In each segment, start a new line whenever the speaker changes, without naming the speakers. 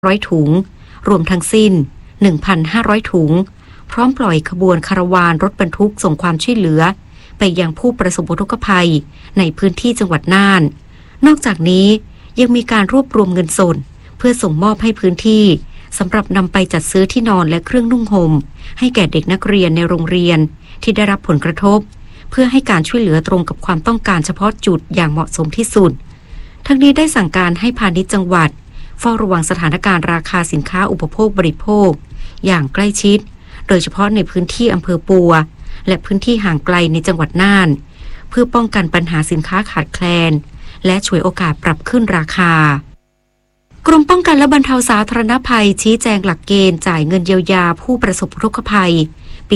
1,500 ถุงรวมทั้งสิ้น 1,500 ถุงพร้อมปล่อยขบวนคาราวานรถบรรทุกส่งความช่วยเหลือไปยังผู้ประสบอุทกภัยในพื้นที่จังหวัดน่านนอกจากนี้ยังมีการรวบรวมเงินสดเพื่อส่งมอบให้พื้นที่สำหรับนำไปจัดซื้อที่นอนและเครื่องนุ่งห่มให้แก่เด็กนักเรียนในโรงเรียนที่ได้รับผลกระทบเพื่อให้การช่วยเหลือตรงกับความต้องการเฉพาะจุดอย่างเหมาะสมที่สุดทั้งนี้ได้สั่งการให้พาณิชย์จังหวัดเฝ้าระวังสถานการณ์ราคาสินค้าอุปโภคบริโภคอย่างใกล้ชิดโดยเฉพาะในพื้นที่อำเภอปัวและพื้นที่ห่างไกลในจังหวัดน่านเพื่อป้องกันปัญหาสินค้าขาดแคลนและฉวยโอกาสปรับขึ้นราคากรมป้องกันและบรรเทาสาธารณภัยชี้แจงหลักเกณฑ์จ่ายเงินเยียวยาผู้ประสบอุทกภัยปี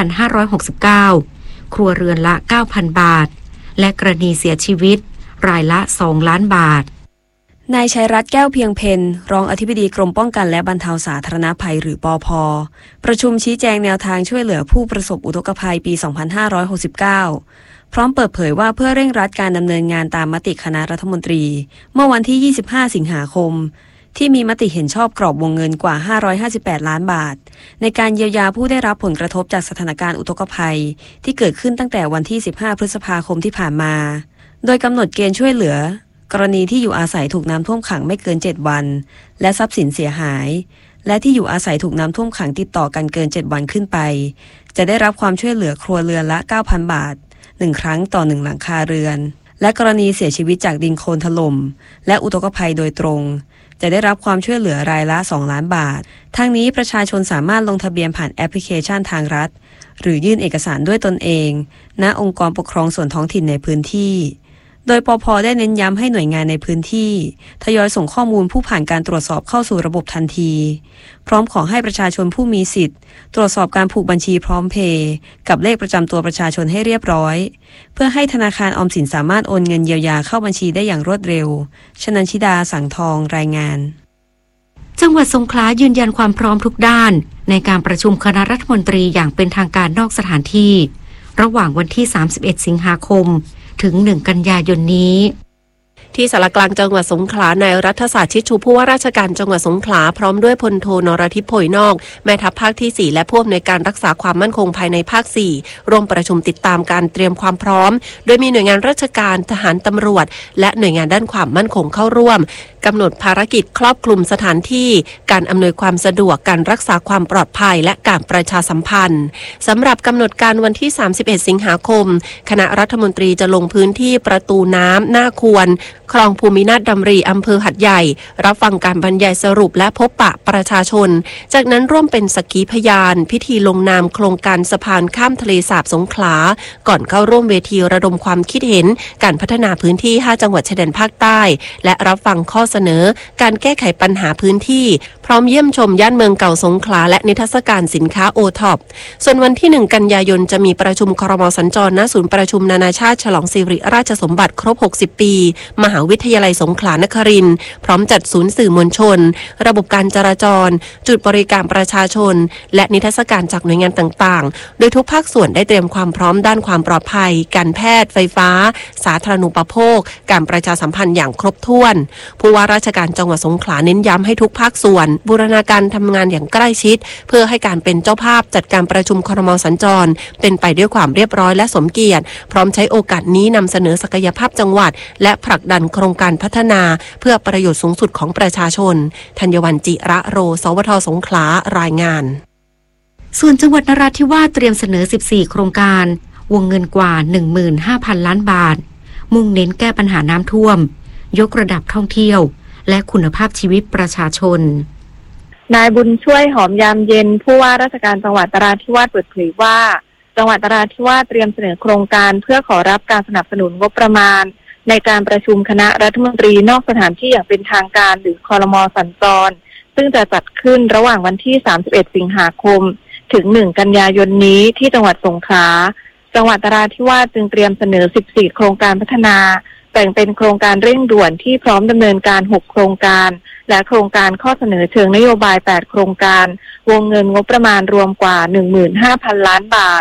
2569 ครัวเรือนละ 9,000 บาทและกรณีเสียชีวิตรายละ 2 ล้านบาท
นายชัยรัตน์แก้วเพียงเพ็ญรองอธิบดีกรมป้องกันและบรรเทาสาธารณภัยหรือปภ.ประชุมชี้แจงแนวทางช่วยเหลือผู้ประสบอุทกภัยปี 2569 พร้อมเปิดเผยว่าเพื่อเร่งรัดการดำเนินงานตามมติคณะรัฐมนตรีเมื่อวันที่ 25 สิงหาคมที่มีมติเห็นชอบกรอบวงเงินกว่า 558 ล้านบาทในการเยียวยาผู้ได้รับผลกระทบจากสถานการณ์อุทกภัยที่เกิดขึ้นตั้งแต่วันที่ 15 พฤษภาคมที่ผ่านมาโดยกำหนดเกณฑ์ช่วยเหลือกรณีที่อยู่อาศัยถูกน้ำท่วมขังไม่เกิน 7 วันและทรัพย์สินเสียหายและที่อยู่อาศัยถูกน้ำท่วมขังติดต่อกันเกิน 7 วันขึ้นไปจะได้รับความช่วยเหลือครัวเรือนละ 9,000 บาท1 ครั้งต่อ1หลังคาเรือนและกรณีเสียชีวิตจากดินโคลนถล่มและอุทกภัยโดยตรงจะได้รับความช่วยเหลือรายละ 2 ล้านบาททั้งนี้ประชาชนสามารถลงทะเบียนผ่านแอปพลิเคชันทางรัฐหรือยื่นเอกสารด้วยตนเองณองค์กรปกครองส่วนท้องถิ่นในพื้นที่โดยปภ.ได้เน้นย้ำให้หน่วยงานในพื้นที่ทยอยส่งข้อมูลผู้ผ่านการตรวจสอบเข้าสู่ระบบทันทีพร้อมขอให้ประชาชนผู้มีสิทธิ์ตรวจสอบการผูกบัญชีพร้อมเพย์กับเลขประจำตัวประชาชนให้เรียบร้อยเพื่อให้ธนาคารออมสินสามารถโอนเงินเยียวยาเข้าบัญชีได้อย่างรวดเร็วชนันชิดาสังทองรายงาน
จังหวัดสงขลายืนยันความพร้อมทุกด้านในการประชุมคณะรัฐมนตรีอย่างเป็นทางการนอกสถานที่ระหว่างวันที่ 31 สิงหาคมถึง 1 กันยายนนี้
ที่สารกลางจังหวัดสงขลานายรัฐศาสตร์ชิดชูผู้ว่าราชการจังหวัดสงขลาพร้อมด้วยพลโทนรทิพย์โพยนอกแม่ทัพภาคที่ 4และผู้อำนวยการรักษาความมั่นคงภายในภาค 4ร่วมประชุมติดตามการเตรียมความพร้อมโดยมีหน่วยงานราชการทหารตำรวจและหน่วยงานด้านความมั่นคงเข้าร่วมกำหนดภารกิจครอบคลุมสถานที่การอำนวยความสะดวกการรักษาความปลอดภัยและการประชาสัมพันธ์สำหรับกำหนดการวันที่ 31 สิงหาคมคณะรัฐมนตรีจะลงพื้นที่ประตูน้ำหน้าควรคลองภูมินาถดำริอำเภอหัดใหญ่รับฟังการบรรยายสรุปและพบปะประชาชนจากนั้นร่วมเป็นสักขีพยานพิธีลงนามโครงการสะพานข้ามทะเลสาบสงขลาก่อนเข้าร่วมเวทีระดมความคิดเห็นการพัฒนาพื้นที่5จังหวัดชายแดนภาคใต้และรับฟังข้อเสนอการแก้ไขปัญหาพื้นที่พร้อมเยี่ยมชมย่านเมืองเก่าสงขลาและนิทรรศการสินค้าโอท็อปส่วนวันที่ 1 กันยายนจะมีประชุมครม.สัญจรณศูนย์ประชุมนานาชาติฉลองสิริราชสมบัติครบ60 ปีมหาวิทยาลัยสงขลานครินทร์พร้อมจัดศูนย์สื่อมวลชนระบบการจราจรจุดบริการประชาชนและนิทรรศการจากหน่วยงานต่างๆโดยทุกภาคส่วนได้เตรียมความพร้อมด้านความปลอดภัยการแพทย์ไฟฟ้าสาธารณูปโภคการประชาสัมพันธ์อย่างครบถ้วนผู้ว่าราชการจังหวัดสงขลาเน้นย้ำให้ทุกภาคส่วนบูรณาการทำงานอย่างใกล้ชิดเพื่อให้การเป็นเจ้าภาพจัดการประชุมครม.สัญจรเป็นไปด้วยความเรียบร้อยและสมเกียรติพร้อมใช้โอกาสนี้นำเสนอศักยภาพจังหวัดและผลักดันโครงการพัฒนาเพื่อประโยชน์สูงสุดของประชาชนธัญวรรณจิระโรสวทสงขลารายงาน
ส่วนจังหวัดนราธิวาสเตรียมเสนอ14โครงการวงเงินกว่า 15,000 ล้านบาทมุ่งเน้นแก้ปัญหาน้ำท่วมยกระดับท่องเที่ยวและคุณภาพชีวิตประชาชน
นายบุญช่วยหอมยามเย็นผู้ว่าราชการจังหวัดนราธิวาสเปิดเผยว่าจังหวัดนราธิวาสเตรียมเสนอโครงการเพื่อขอรับการสนับสนุนงบประมาณในการประชุมคณะรัฐมนตรีนอกสถานที่อย่างเป็นทางการหรือครม.สัญจรซึ่งจะจัดขึ้นระหว่างวันที่ 31 สิงหาคมถึง 1 กันยายนนี้ที่จังหวัดสงขลาจังหวัดนราธิวาสจึงเตรียมเสนอ14โครงการพัฒนาแบ่งเป็นโครงการเร่งด่วนที่พร้อมดำเนินการ6โครงการและโครงการข้อเสนอเชิงนโยบาย8โครงการวงเงินงบประมาณรวมกว่า 15,000 ล้านบาท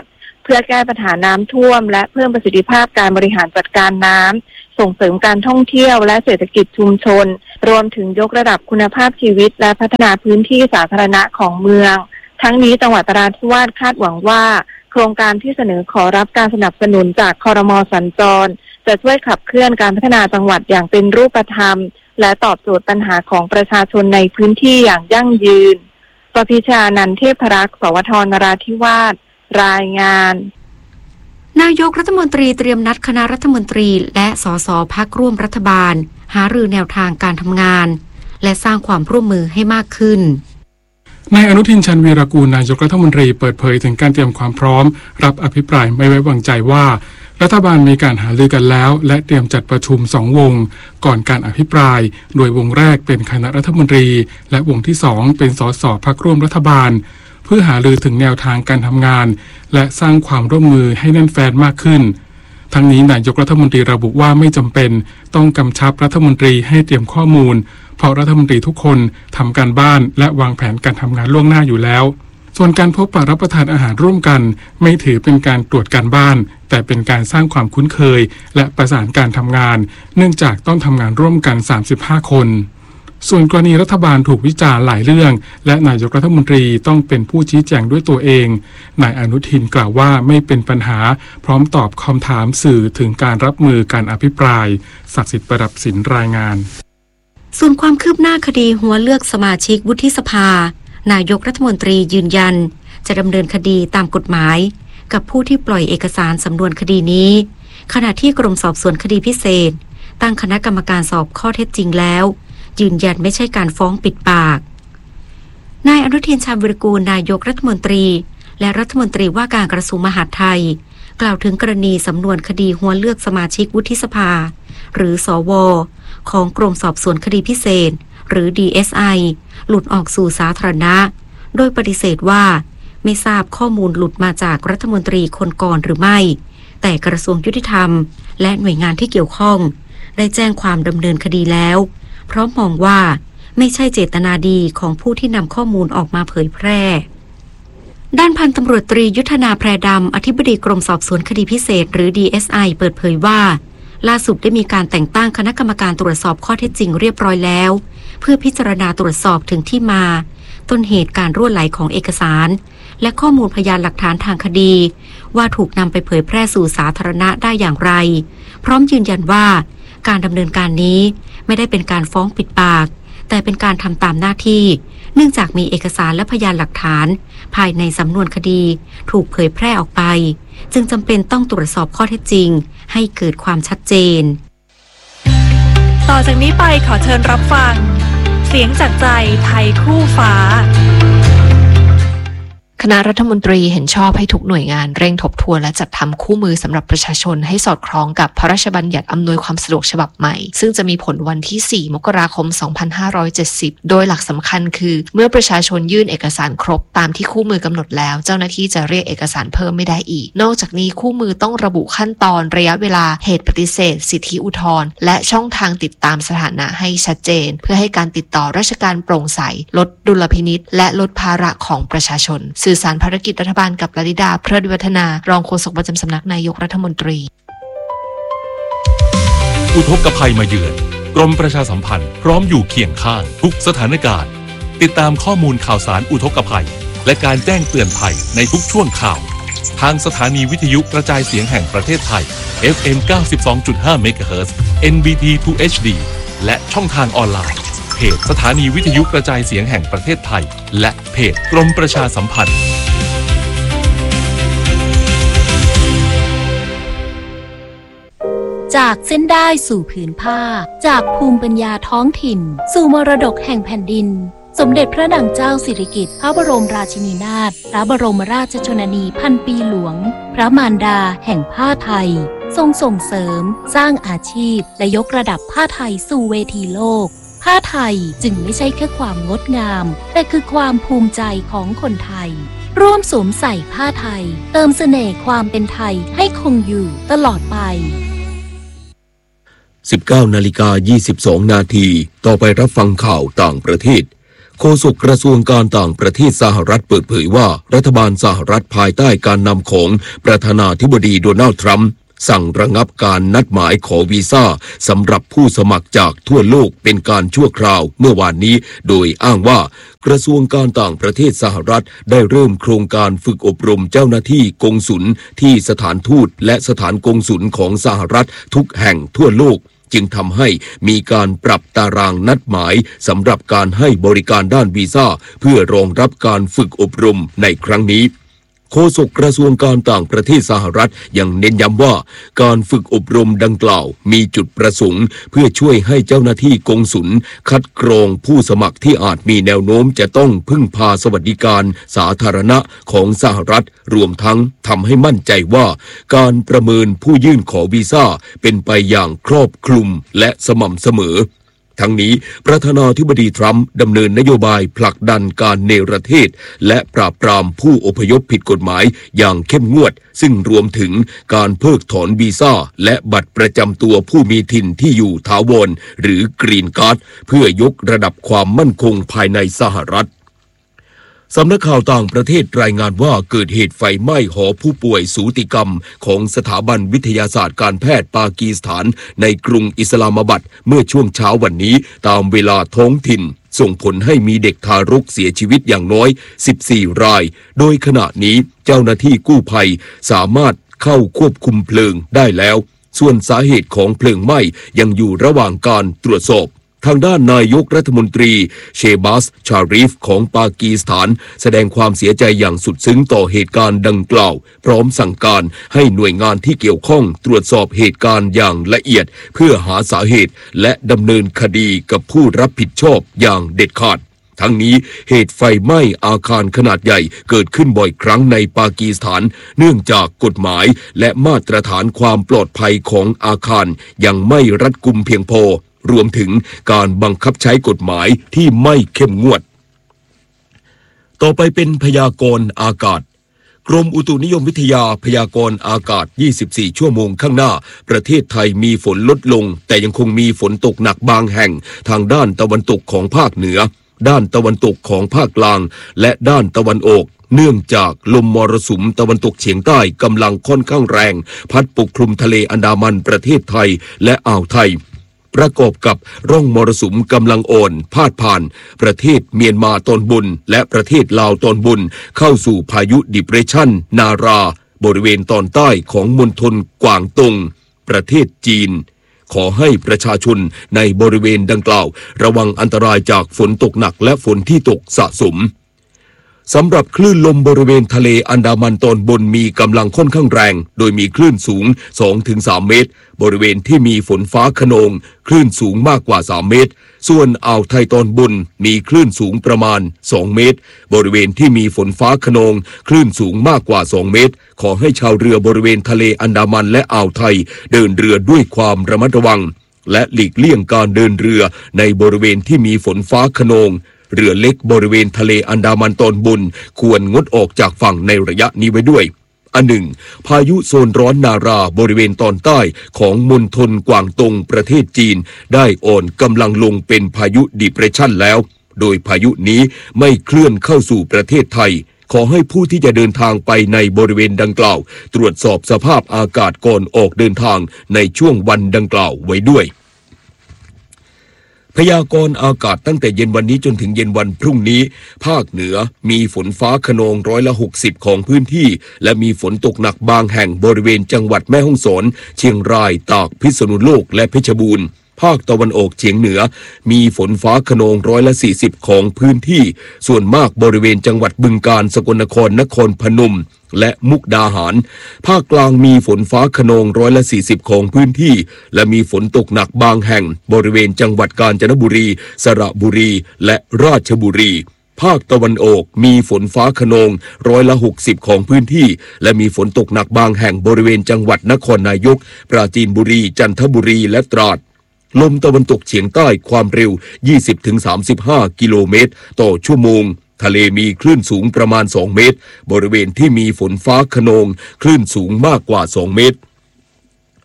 พื่อแก้ปัญหาน้ำท่วมและเพิ่มประสิทธิภาพการบริหารจัดการน้ำส่งเสริมการท่องเที่ยวและเศรษฐกิจชุมชนรวมถึงยกระดับคุณภาพชีวิตและพัฒนาพื้นที่สาธารณะของเมืองทั้งนี้จังหวัดนราธิวาสคาดหวังว่าโครงการที่เสนอขอรับการสนับสนุนจากครม.สัญจรจะช่วยขับเคลื่อนการพัฒนาจังหวัดอย่างเป็นรูปธรรมและตอบโจทย์ปัญหาของประชาชนในพื้นที่อย่างยั่งยืนประพิชานันท์เทพรักษ์ สวท นราธิวาสรายงาน
นายกรัฐมนตรีเตรียมนัดคณะรัฐมนตรีและสสพรรคร่วมรัฐบาลหารือแนวทางการทำงานและสร้างความร่วมมือให้มากขึ้น
นายอนุทิน ชาญวีรกูลนายกรัฐมนตรีเปิดเผยถึงการเตรียมความพร้อมรับอภิปรายไม่ไว้วางใจว่ารัฐบาลมีการหารือกันแล้วและเตรียมจัดประชุม2วงก่อนการอภิปรายโดยวงแรกเป็นคณะรัฐมนตรีและวงที่2เป็นสสพรรคร่วมรัฐบาลเพื่อหารือถึงแนวทางการทำงานและสร้างความร่วมมือให้แน่นแฟ้นมากขึ้นทั้งนี้นายกรัฐมนตรีระบุว่าไม่จำเป็นต้องกำชับรัฐมนตรีให้เตรียมข้อมูลเพราะรัฐมนตรีทุกคนทำการบ้านและวางแผนการทำงานล่วงหน้าอยู่แล้วส่วนการพบปะรับประทานอาหารร่วมกันไม่ถือเป็นการตรวจการบ้านแต่เป็นการสร้างความคุ้นเคยและประสานการทำงานเนื่องจากต้องทำงานร่วมกัน35คนส่วนกรณีรัฐบาลถูกวิจารณ์หลายเรื่องและนายกรัฐมนตรีต้องเป็นผู้ชี้แจงด้วยตัวเองนายอนุทินกล่าวว่าไม่เป็นปัญหาพร้อมตอบคำถามสื่อถึงการรับมือการอภิปรายศักดิ์สิทธิ์ประดับศิลป์รายงาน
ส่วนความคืบหน้าคดีหัวเลือกสมาชิกวุฒิสภานายกรัฐมนตรียืนยันจะดำเนินคดีตามกฎหมายกับผู้ที่ปล่อยเอกสารสำนวนคดีนี้ขณะที่กรมสอบสวนคดีพิเศษตั้งคณะกรรมการสอบข้อเท็จจริงแล้วยืนยันไม่ใช่การฟ้องปิดปากนายอนุทิน ชาญวีรกูลนายกรัฐมนตรีและรัฐมนตรีว่าการกระทรวงมหาดไทยกล่าวถึงกรณีสำนวนคดีหัวเลือกสมาชิกวุฒิสภาหรือสวของกรมสอบสวนคดีพิเศษหรือ DSI หลุดออกสู่สาธารณะโดยปฏิเสธว่าไม่ทราบข้อมูลหลุดมาจากรัฐมนตรีคนก่อนหรือไม่แต่กระทรวงยุติธรรมและหน่วยงานที่เกี่ยวข้องได้แจ้งความดำเนินคดีแล้วเพราะมองว่าไม่ใช่เจตนาดีของผู้ที่นำข้อมูลออกมาเผยแพร่ด้านพันตำรวจตรียุทธนาแพรดำอธิบดีกรมสอบสวนคดีพิเศษหรือ DSI เปิดเผยว่าล่าสุดได้มีการแต่งตั้งคณะกรรมการตรวจสอบข้อเท็จจริงเรียบร้อยแล้วเพื่อพิจารณาตรวจสอบถึงที่มาต้นเหตุการรั่วไหลของเอกสารและข้อมูลพยานหลักฐานทางคดีว่าถูกนำไปเผยแพร่สู่สาธารณะได้อย่างไรพร้อมยืนยันว่าการดำเนินการนี้ไม่ได้เป็นการฟ้องปิดปากแต่เป็นการทำตามหน้าที่เนื่องจากมีเอกสารและพยานหลักฐานภายในสำนวนคดีถูกเผยแพร่ออกไปจึงจำเป็นต้องตรวจสอบข้อเท็จจริงให้เกิดความชัดเจน
ต่อจากนี้ไปขอเชิญรับฟังเสียงจากใจไทยคู่ฟ้าคณะรัฐมนตรีเห็นชอบให้ทุกหน่วยงานเร่งทบทวนและจัดทำคู่มือสำหรับประชาชนให้สอดคล้องกับพระราชบัญญัติอำนวยความสะดวกฉบับใหม่ซึ่งจะมีผลวันที่4 มกราคม 2570โดยหลักสำคัญคือเมื่อประชาชนยื่นเอกสารครบตามที่คู่มือกำหนดแล้วเจ้าหน้าที่จะเรียกเอกสารเพิ่มไม่ได้อีกนอกจากนี้คู่มือต้องระบุขั้นตอนระยะเวลาเหตุปฏิเสธสิทธิอุทธรณ์และช่องทางติดตามสถานะให้ชัดเจนเพื่อให้การติดต่อราชการโปร่งใสลดดุลพินิจและลดภาระของประชาชนสื่อสารภารกิจรัฐบาลกับลลิดาเพลิดวัฒนารองโฆษกประจำสำนักนายกรัฐมนตรี
อุทกภัยมาเยือนกรมประชาสัมพันธ์พร้อมอยู่เคียงข้างทุกสถานการณ์ติดตามข้อมูลข่าวสารอุทกภัยและการแจ้งเตือนภัยในทุกช่วงข่าวทางสถานีวิทยุกระจายเสียงแห่งประเทศไทย FM 92.5 MHz NBT 2 HD และช่องทางออนไลน์เพจสถานีวิทยุกระจายเสียงแห่งประเทศไทยและเพจกรมประชาสัมพันธ์
จากเส้นได้สู่ผืนผ้าจากภูมิปัญญาท้องถิ่นสู่มรดกแห่งแผ่นดินสมเด็จพระนางเจ้าสิริกิติ์พระบรมราชินีนาถพระบรมราชชนนีพันปีหลวงพระมารดาแห่งผ้าไทยทรงส่งเสริมสร้างอาชีพและยกระดับผ้าไทยสู่เวทีโลกผ้าไทยจึงไม่ใช่แค่ความงดงามแต่คือความภูมิใจของคนไทยร่วมสวมใส่ผ้าไทยเติมเสน่ห์ความเป็นไทยให้คงอยู่ตลอดไป
19:22 นาทีต่อไปรับฟังข่าวต่างประเทศโฆษกกระทรวงการต่างประเทศสหรัฐเปิดเผยว่ารัฐบาลสหรัฐภายใต้การนำของประธานาธิบดีโดนัลด์ทรัมป์สั่งระงับการนัดหมายขอวีซ่าสำหรับผู้สมัครจากทั่วโลกเป็นการชั่วคราวเมื่อวานนี้โดยอ้างว่ากระทรวงการต่างประเทศสหรัฐได้เริ่มโครงการฝึกอบรมเจ้าหน้าที่กงสุลที่สถานทูตและสถานกงสุลของสหรัฐทุกแห่งทั่วโลกจึงทำให้มีการปรับตารางนัดหมายสำหรับการให้บริการด้านวีซ่าเพื่อรองรับการฝึกอบรมในครั้งนี้โฆษกกระทรวงการต่างประเทศสหรัฐยังเน้นย้ำว่าการฝึกอบรมดังกล่าวมีจุดประสงค์เพื่อช่วยให้เจ้าหน้าที่กงสุลคัดกรองผู้สมัครที่อาจมีแนวโน้มจะต้องพึ่งพาสวัสดิการสาธารณะของสหรัฐรวมทั้งทำให้มั่นใจว่าการประเมินผู้ยื่นขอวีซ่าเป็นไปอย่างครอบคลุมและสม่ำเสมอทั้งนี้ประธานาธิบดีทรัมป์ดำเนินนโยบายผลักดันการเนรเทศและปราบปรามผู้อพยพผิดกฎหมายอย่างเข้มงวดซึ่งรวมถึงการเพิกถอนวีซ่าและบัตรประจำตัวผู้มีถิ่นที่อยู่ถาวรหรือกรีนการ์ดเพื่อยกระดับความมั่นคงภายในสหรัฐสำนักข่าวต่างประเทศรายงานว่าเกิดเหตุไฟไหม้หอผู้ป่วยสูติกรรมของสถาบันวิทยาศาสตร์การแพทย์ปากีสถานในกรุงอิสลามาบัดเมื่อช่วงเช้าวันนี้ตามเวลาท้องถิ่นส่งผลให้มีเด็กทารกเสียชีวิตอย่างน้อย14รายโดยขณะนี้เจ้าหน้าที่กู้ภัยสามารถเข้าควบคุมเพลิงได้แล้วส่วนสาเหตุของเพลิงไหม้ยังอยู่ระหว่างการตรวจสอบทางด้านนายกรัฐมนตรีเชบาสชาริฟของปากีสถานแสดงความเสียใจอย่างสุดซึ้งต่อเหตุการณ์ดังกล่าวพร้อมสั่งการให้หน่วยงานที่เกี่ยวข้องตรวจสอบเหตุการณ์อย่างละเอียดเพื่อหาสาเหตุและดำเนินคดีกับผู้รับผิดชอบอย่างเด็ดขาดทั้งนี้เหตุไฟไหม้อาคารขนาดใหญ่เกิดขึ้นบ่อยครั้งในปากีสถานเนื่องจากกฎหมายและมาตรฐานความปลอดภัยของอาคารยังไม่รัดกุมเพียงพอรวมถึงการบังคับใช้กฎหมายที่ไม่เข้มงวดต่อไปเป็นพยากรณ์อากาศกรมอุตุนิยมวิทยาพยากรณ์อากาศ24ชั่วโมงข้างหน้าประเทศไทยมีฝนลดลงแต่ยังคงมีฝนตกหนักบางแห่งทางด้านตะวันตกของภาคเหนือด้านตะวันตกของภาคกลางและด้านตะวันออกเนื่องจากลมมรสุมตะวันตกเฉียงใต้กำลังค่อนข้างแรงพัดปกคลุมทะเลอันดามันประเทศไทยและอ่าวไทยประกอบกับร่องมรสุมกำลังอ่อนพาดผ่านประเทศเมียนมาตอนบนและประเทศลาวตอนบนเข้าสู่พายุดิเพรสชันนาราบริเวณตอนใต้ของมณฑลกวางตงประเทศจีนขอให้ประชาชนในบริเวณดังกล่าวระวังอันตรายจากฝนตกหนักและฝนที่ตกสะสมสำหรับคลื่นลมบริเวณทะเลอันดามันตอนบนมีกำลังค่อนข้างแรงโดยมีคลื่นสูง 2-3 เมตรบริเวณที่มีฝนฟ้าคะนองคลื่นสูงมากกว่า3 เมตรส่วนอ่าวไทยตอนบนมีคลื่นสูงประมาณ2 เมตรบริเวณที่มีฝนฟ้าคะนองคลื่นสูงมากกว่า2 เมตรขอให้ชาวเรือบริเวณทะเลอันดามันและอ่าวไทยเดินเรือด้วยความระมัดระวังและหลีกเลี่ยงการเดินเรือในบริเวณที่มีฝนฟ้าคะนองเรือเล็กบริเวณทะเลอันดามันตอนบนควรงดออกจากฝั่งในระยะนี้ไว้ด้วยอันหนึ่งพายุโซนร้อนนาราบริเวณตอนใต้ของมณฑลกวางตงประเทศจีนได้อ่อนกำลังลงเป็นพายุดิเพรสชันแล้วโดยพายุนี้ไม่เคลื่อนเข้าสู่ประเทศไทยขอให้ผู้ที่จะเดินทางไปในบริเวณดังกล่าวตรวจสอบสภาพอากาศก่อนออกเดินทางในช่วงวันดังกล่าวไว้ด้วยพยากรณ์อากาศตั้งแต่เย็นวันนี้จนถึงเย็นวันพรุ่งนี้ภาคเหนือมีฝนฟ้าคะนอง60%ของพื้นที่และมีฝนตกหนักบางแห่งบริเวณจังหวัดแม่ฮ่องสอนเชียงรายตากพิษณุโลกและเพชรบูรณ์ภาคตะวันออกเฉียงเหนือมีฝนฟ้าคะนอง40%ของพื้นที่ส่วนมากบริเวณจังหวัดบึงกาฬสกลนครนครพนมและมุกดาหารภาคกลางมีฝนฟ้าคะนอง40%ของพื้นที่และมีฝนตกหนักบางแห่งบริเวณจังหวัดกาญจนบุรีสระบุรีและราชบุรีภาคตะวันออกมีฝนฟ้าคะนอง60%ของพื้นที่และมีฝนตกหนักบางแห่งบริเวณจังหวัดนครนายกปราจีนบุรีจันทบุรีและตราดลมตะวันตกเฉียงใต้ความเร็ว 20-35 กิโลเมตรต่อชั่วโมงทะเลมีคลื่นสูงประมาณ2 เมตรบริเวณที่มีฝนฟ้าคะนองคลื่นสูงมากกว่า2 เมตร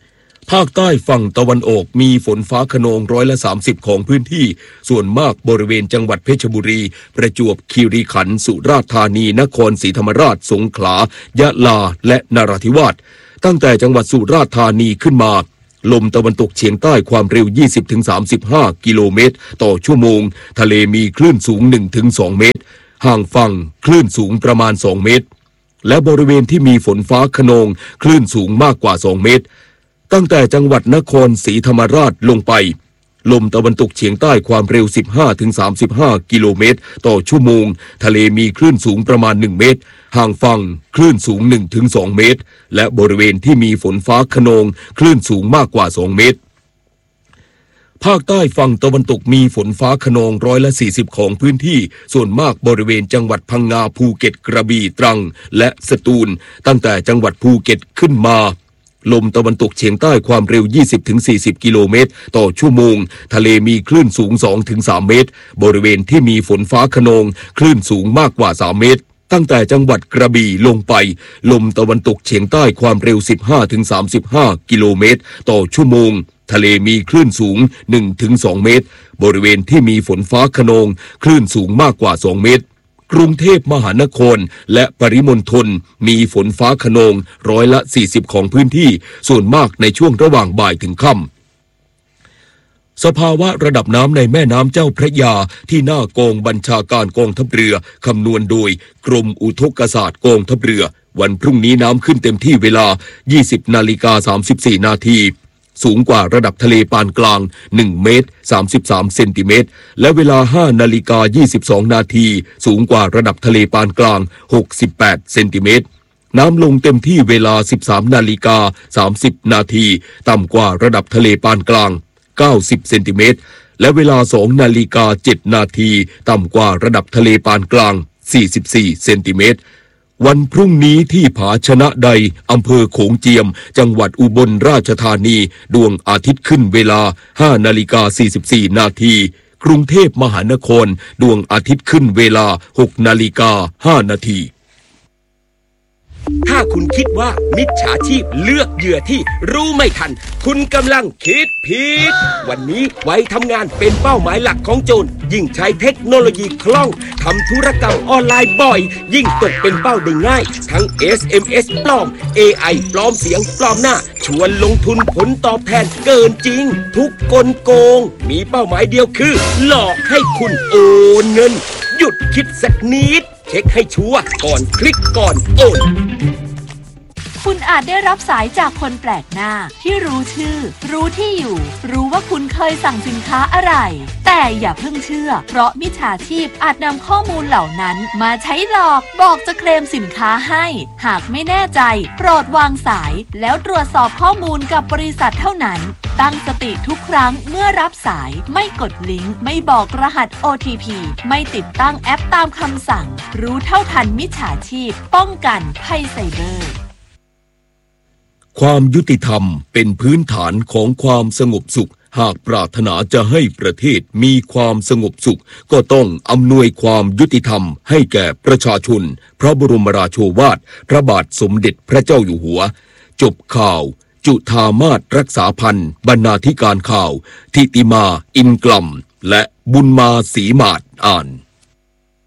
ภาคใต้ฝั่งตะวันออกมีฝนฟ้าคะนอง30%ของพื้นที่ส่วนมากบริเวณจังหวัดเพชรบุรีประจวบคีรีขันธ์สุราษฎร์ธานีนครศรีธรรมราชสงขลายะลาและนราธิวาสตั้งแต่จังหวัดสุราษฎร์ธานีขึ้นมาลมตะวันตกเฉียงใต้ความเร็ว 20-35 กิโลเมตรต่อชั่วโมงทะเลมีคลื่นสูง 1-2 เมตรห่างฝั่งคลื่นสูงประมาณ2 เมตรและบริเวณที่มีฝนฟ้าคะนองคลื่นสูงมากกว่า2 เมตรตั้งแต่จังหวัดนครศรีธรรมราชลงไปลมตะวันตกเฉียงใต้ความเร็ว 15-35 กิโลเมตรต่อชั่วโมงทะเลมีคลื่นสูงประมาณ1 เมตรห่างฝั่งคลื่นสูง 1-2 เมตรและบริเวณที่มีฝนฟ้าคะนองคลื่นสูงมากกว่า2 เมตรภาคใต้ฝั่งตะวันตกมีฝนฟ้าคะนอง40%ของพื้นที่ส่วนมากบริเวณจังหวัดพังงาภูเก็ตกระบี่ตรังและสตูลตั้งแต่จังหวัดภูเก็ตขึ้นมาลมตะวันตกเฉียงใต้ความเร็ว 20-40 กิโลเมตรต่อชั่วโมงทะเลมีคลื่นสูง 2-3 เมตรบริเวณที่มีฝนฟ้าคะนองคลื่นสูงมากกว่า3 เมตรตั้งแต่จังหวัดกระบี่ลงไปลมตะวันตกเฉียงใต้ความเร็ว 15-35 กิโลเมตรต่อชั่วโมงทะเลมีคลื่นสูง 1-2 เมตรบริเวณที่มีฝนฟ้าคะนองคลื่นสูงมากกว่า2 เมตรกรุงเทพมหานครและปริมณฑลมีฝนฟ้าคะนอง40%ของพื้นที่ส่วนมากในช่วงระหว่างบ่ายถึงค่ำสภาวะระดับน้ำในแม่น้ำเจ้าพระยาที่หน้ากองบัญชาการกองทัพเรือคำนวณโดยกรมอุทกศาสตร์กองทัพเรือวันพรุ่งนี้น้ำขึ้นเต็มที่เวลา 20:34 นาทีสูงกว่าระดับทะเลปานกลาง1 เมตร 33 เซนติเมตรและเวลา 5:22 นาทีสูงกว่าระดับทะเลปานกลาง68 เซนติเมตรน้ำลงเต็มที่เวลา 13:30 นาทีต่ำกว่าระดับทะเลปานกลาง90 เซนติเมตรและเวลา 2:07 นาทีต่ำกว่าระดับทะเลปานกลาง44 เซนติเมตรวันพรุ่งนี้ที่ผาชนะใดอำเภอโขงเจียมจังหวัดอุบลราชธานีดวงอาทิตย์ขึ้นเวลา 5:44 นาทีกรุงเทพมหานครดวงอาทิตย์ขึ้นเวลา 6:05 นาที
ถ้าคุณคิดว่ามิจฉาชีพเลือกเหยื่อที่รู้ไม่ทันคุณกำลังคิดผิดวันนี้ไว้ทำงานเป็นเป้าหมายหลักของโจรยิ่งใช้เทคโนโลยีคล่องทำธุรกรรมออนไลน์บ่อยยิ่งตกเป็นเป้าได้ง่ายทั้ง SMS ปลอม AI ปลอมเสียงปลอมหน้าชวนลงทุนผลตอบแทนเกินจริงทุกกลโกงมีเป้าหมายเดียวคือหลอกให้คุณโอนเงินหยุดคิดสักนิดเช็คให้ชัวร์ก่อนคลิกก่อนโอน
คุณอาจได้รับสายจากคนแปลกหน้าที่รู้ชื่อรู้ที่อยู่รู้ว่าคุณเคยสั่งสินค้าอะไรแต่อย่าเพิ่งเชื่อเพราะมิจฉาชีพอาจนำข้อมูลเหล่านั้นมาใช้หลอกบอกจะเคลมสินค้าให้หากไม่แน่ใจโปรดวางสายแล้วตรวจสอบข้อมูลกับบริษัทเท่านั้นตั้งสติทุกครั้งเมื่อรับสายไม่กดลิงก์ไม่บอกรหัส OTP ไม่ติดตั้งแอปตามคำสั่งรู้เท่าทันมิจฉาชีพป้องกันภัยไซเบอร์
ความยุติธรรมเป็นพื้นฐานของความสงบสุขหากปรารถนาจะให้ประเทศมีความสงบสุขก็ต้องอำนวยความยุติธรรมให้แก่ประชาชนพระบรมราโชวาทพระบาทสมเด็จพระเจ้าอยู่หัวจบข่าวจุฑามาศรักษาพันธ์บรรณาธิการข่าวทิติมาอินกลัมและบุญมาศรีมาศอ่าน